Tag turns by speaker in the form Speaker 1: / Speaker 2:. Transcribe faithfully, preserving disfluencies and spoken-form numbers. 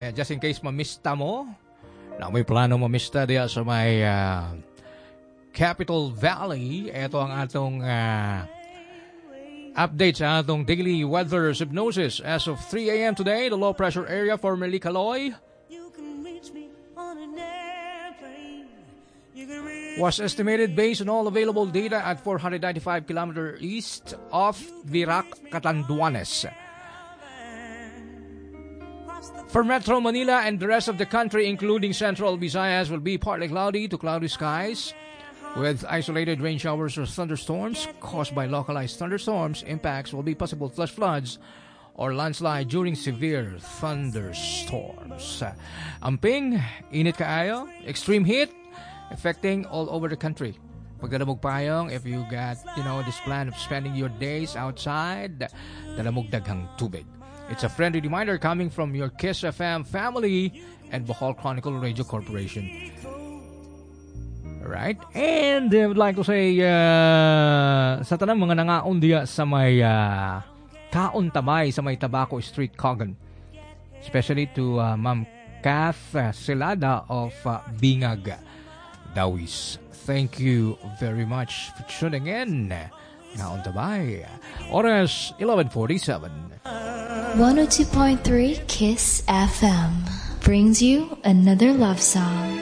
Speaker 1: Uh, just in case mamista mo, na may plano mamista diya sa may uh, Capital Valley, ito ang atong uh, update sa atong daily weather hypnosis. As of three a.m. today, the low pressure area for Melicaloy was estimated based on all available data at four hundred ninety-five kilometers east of Virac, Catanduanes. For Metro Manila and the rest of the country, including Central Visayas, will be partly cloudy to cloudy skies with isolated rain showers or thunderstorms caused by localized thunderstorms. Impacts will be possible flash floods or landslide during severe thunderstorms. Amping, init kaayo, extreme heat affecting all over the country. Pagdalamog payong, if you got, you know, this plan of spending your days outside, dalamog daghang tubig. It's a friendly reminder coming from your Kiss F M family and Bohol Chronicle Radio Corporation. Alright? And I would like to say, uh, sa tanang mga nangaon diya sa may uh, kaon tamay sa may Tabaco Street, Cogan. Especially to uh, Ma'am Kath uh, Silada of uh, Bingag, Dawis. Thank you very much for tuning in. Naon tabay. Oras eleven forty-seven.
Speaker 2: one oh two point three Kiss F M brings you another love song.